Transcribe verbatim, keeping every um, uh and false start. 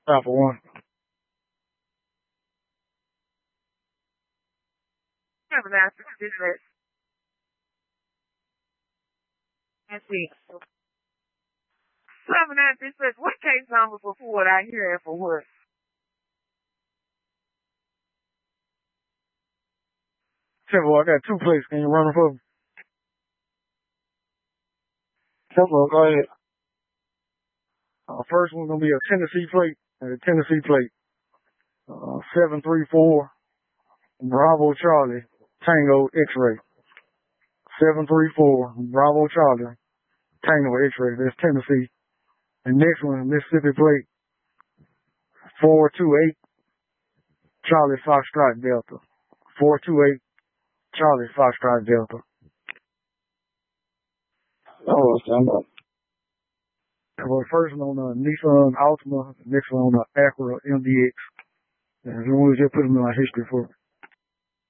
Stop for one. Seven nine six dispatch. That's it. Seven nine dispatch. What case number for what I hear and for what? Simple, I got two plates. Can you run them for me? Simple, go ahead. Uh, first one's gonna be a Tennessee plate. A Tennessee plate. Uh, seven three four Bravo Charlie Tango X-ray. Seven three four Bravo Charlie Tango X-ray. That's Tennessee. And next one, Mississippi plate. Four two eight Charlie Foxtrot Delta. Four two eight Charlie Foxtrot Delta. Oh, stand up. Well, first one on a Nissan Altima, next one on a Acura M D X. And we just put them in our history for